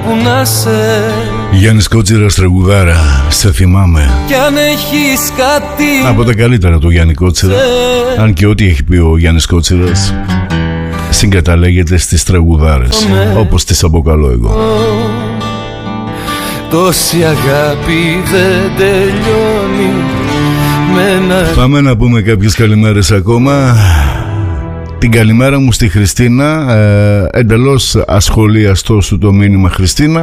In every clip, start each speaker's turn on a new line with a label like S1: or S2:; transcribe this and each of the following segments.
S1: που να σε.
S2: Γιάννης Κότσιρας, τραγουδάρα, σε θυμάμαι.
S1: Κι αν έχεις κάτι
S2: από τα καλύτερα του Γιάννη Κότσιρα. Αν και ό,τι έχει πει ο Γιάννης Κότσιρας συγκαταλέγεται στις τραγουδάρες, όπως τις αποκαλώ εγώ.
S1: Τόση αγάπη δεν τελειώνει με ένα...
S2: Πάμε να πούμε κάποιες καλημέρες ακόμα. Την καλημέρα μου στη Χριστίνα, εντελώς ασχολίαστο σου το μήνυμα, Χριστίνα.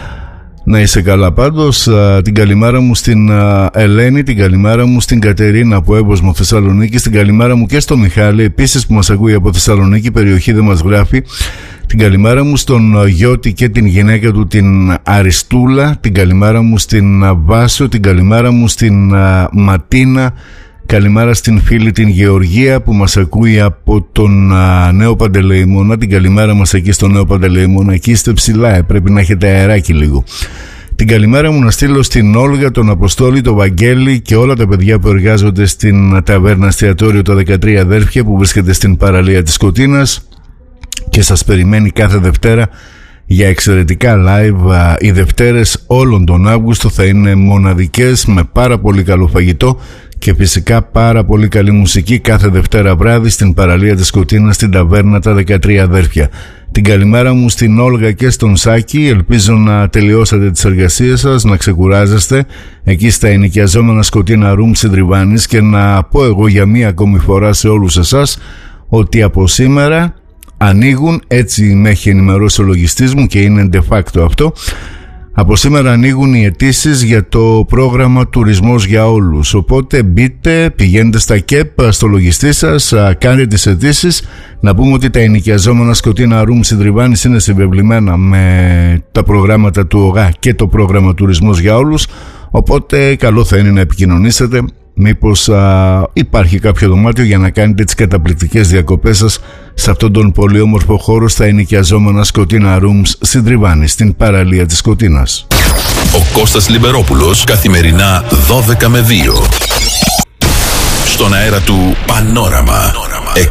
S2: Να είσαι καλά πάντως. Την καλημέρα μου στην Ελένη, την καλημέρα μου στην Κατερίνα από Εύωσμο, Θεσσαλονίκη, την καλημέρα μου και στο Μιχάλη επίσης που μας ακούει από Θεσσαλονίκη, περιοχή δεν μας γράφει. Την καλημέρα μου στον Γιώτη και την γυναίκα του την Αριστούλα, την καλημέρα μου στην Βάσο, την καλημέρα μου στην Ματίνα. Καλημέρα στην φίλη την Γεωργία που μας ακούει από τον Νέο Παντελεήμονα. Την καλημέρα μας εκεί στο Νέο Παντελεήμονα. Εκεί είστε ψηλά, πρέπει να έχετε αεράκι λίγο. Την καλημέρα μου να στείλω στην Όλγα, τον Αποστόλη, τον Βαγγέλη και όλα τα παιδιά που εργάζονται στην ταβέρνα εστιατόριο τα 13 Αδέρφια που βρίσκεται στην παραλία της Σκωτίνας και σας περιμένει κάθε Δευτέρα για εξαιρετικά live. Οι Δευτέρες όλον τον Αύγουστο θα είναι μοναδικές με πάρα πολύ καλό φαγητό και φυσικά πάρα πολύ καλή μουσική κάθε Δευτέρα βράδυ στην παραλία της Σκωτίνας στην ταβέρνα τα 13 Αδέρφια. Την καλημέρα μου στην Όλγα και στον Σάκη. Ελπίζω να τελειώσατε τις εργασίες σας, να ξεκουράζεστε εκεί στα ενοικιαζόμενα Σκωτίνα Room Συντριβάνης και να πω εγώ για μία ακόμη φορά σε όλους εσάς ότι από σήμερα ανοίγουν, έτσι με έχει ενημερώσει ο λογιστής μου και είναι de facto αυτό, από σήμερα ανοίγουν οι αιτήσεις για το πρόγραμμα Τουρισμός για Όλους. Οπότε μπείτε, πηγαίνετε στα ΚΕΠ, στο λογιστή σας, κάντε τις αιτήσεις. Να πούμε ότι τα ενοικιαζόμενα Σκωτίνα Room Συντριβάνης είναι συμβεβλημένα με τα προγράμματα του ΟΓΑ και το πρόγραμμα Τουρισμός για Όλους. Οπότε καλό θα είναι να επικοινωνήσετε μήπως υπάρχει κάποιο δωμάτιο για να κάνετε τις καταπληκτικές διακοπές σας σε αυτόν τον πολύ όμορφο χώρο στα ενοικιαζόμενα Σκωτίνα Rooms Συντριβάνη στην παραλία της Σκωτίνας.
S3: Ο Κώστας Λιμπερόπουλος καθημερινά 12 με 2 στον αέρα του Πανόραμα.